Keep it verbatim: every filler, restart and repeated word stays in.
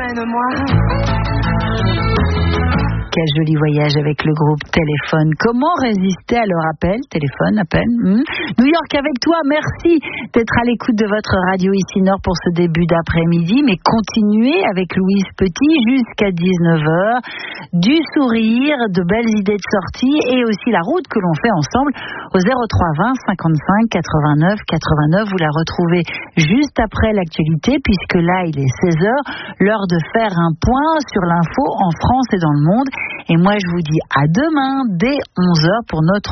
emmène-moi. Quel joli voyage avec le groupe Téléphone. Comment résister à leur appel, téléphone, appel hmm. New York avec toi, merci d'être à l'écoute de votre radio ici Nord pour ce début d'après-midi, mais continuez avec Louise Petit jusqu'à dix-neuf heures. Du sourire, de belles idées de sortie et aussi la route que l'on fait ensemble au zéro trois vingt cinquante-cinq quatre-vingt-neuf quatre-vingt-neuf. Vous la retrouvez juste après l'actualité puisque là il est seize heures, l'heure de faire un point sur l'info en France et dans le monde. Et moi je vous dis à demain dès onze heures pour notre